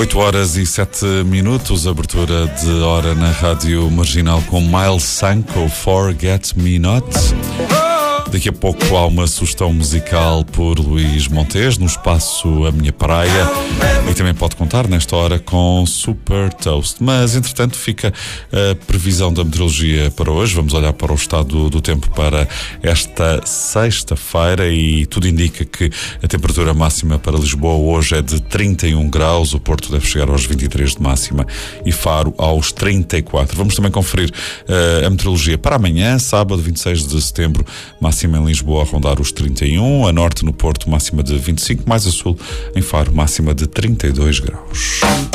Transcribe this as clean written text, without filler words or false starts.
8h07, abertura de hora na Rádio Marginal com Miles Sanko, Forget Me Not. Daqui a pouco há uma sugestão musical por Luís Montes no espaço A Minha Praia, e também pode contar nesta hora com Super Toast. Mas entretanto fica a previsão da meteorologia para hoje. Vamos olhar para o estado do tempo para esta sexta-feira e tudo indica que a temperatura máxima para Lisboa hoje é de 31 graus, o Porto deve chegar aos 23 de máxima e Faro aos 34. Vamos também conferir a meteorologia para amanhã, sábado 26 de setembro, máxima em Lisboa a rondar os 31, a norte no Porto máxima de 25, mais a sul em Faro máxima de 32 graus.